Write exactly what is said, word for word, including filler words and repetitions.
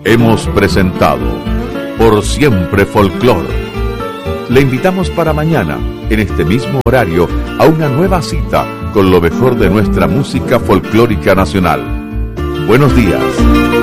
hemos presentado Por Siempre Folclor. Le invitamos para mañana, en este mismo horario, a una nueva cita con lo mejor de nuestra música folclórica nacional. Buenos días.